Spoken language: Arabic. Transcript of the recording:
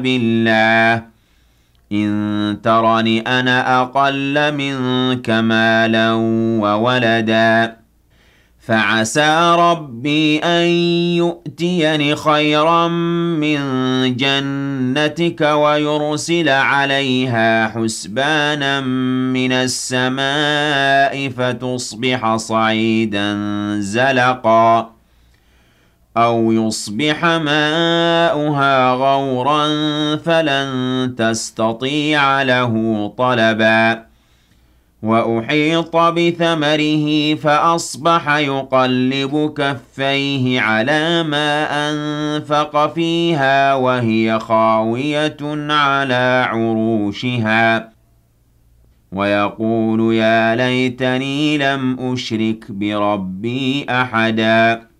بالله إن ترني أنا أقل منك مالا وولدا فعسى ربي أن يؤتيني خيرا من جنتك ويرسل عليها حسبانا من السماء فتصبح صعيدا زلقا أو يصبح ماؤها غورا فلن تستطيع له طلبا وأحيط بثمره فأصبح يقلب كفيه على ما أنفق فيها وهي خاوية على عروشها ويقول يا ليتني لم أشرك بربي أحدا